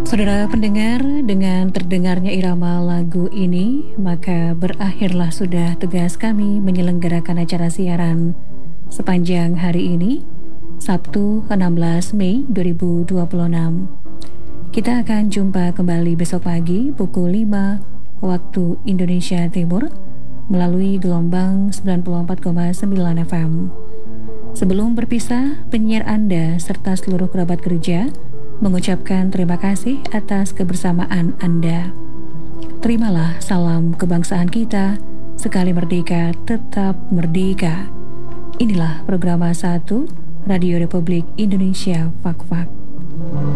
Saudara pendengar, dengan terdengarnya irama lagu ini, maka berakhirlah sudah tugas kami menyelenggarakan acara siaran sepanjang hari ini, Sabtu 16 Mei 2026. Kita akan jumpa kembali besok pagi pukul 5 waktu Indonesia Timur melalui gelombang 94,9 FM. Sebelum berpisah, penyiar Anda serta seluruh kerabat kerja mengucapkan terima kasih atas kebersamaan Anda. Terimalah salam kebangsaan kita, sekali merdeka, tetap merdeka. Inilah program 1 Radio Republik Indonesia Fak-Fak.